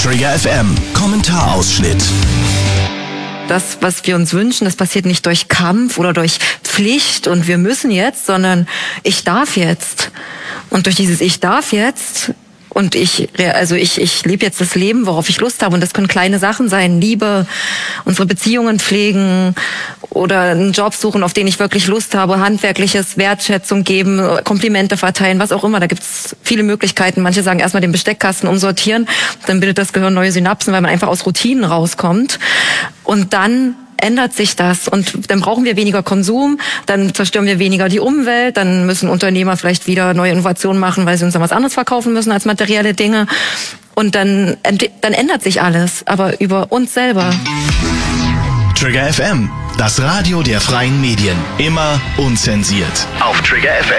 Trigger FM Kommentarausschnitt. Das, was wir uns wünschen, das passiert nicht durch Kampf oder durch Pflicht und wir müssen jetzt, sondern ich darf jetzt. Und durch dieses Ich darf jetzt und ich lebe jetzt das Leben, worauf ich Lust habe. Und das können kleine Sachen sein, Liebe, unsere Beziehungen pflegen oder einen Job suchen, auf den ich wirklich Lust habe, handwerkliches, Wertschätzung geben, Komplimente verteilen, was auch immer. Da gibt's viele Möglichkeiten. Manche sagen erstmal den Besteckkasten umsortieren, dann bildet das Gehirn neue Synapsen, weil man einfach aus Routinen rauskommt. Und dann ändert sich das und dann brauchen wir weniger Konsum, dann zerstören wir weniger die Umwelt, dann müssen Unternehmer vielleicht wieder neue Innovationen machen, weil sie uns dann was anderes verkaufen müssen als materielle Dinge und dann ändert sich alles, aber über uns selber. Trigger FM, das Radio der freien Medien, immer unzensiert auf Trigger FM.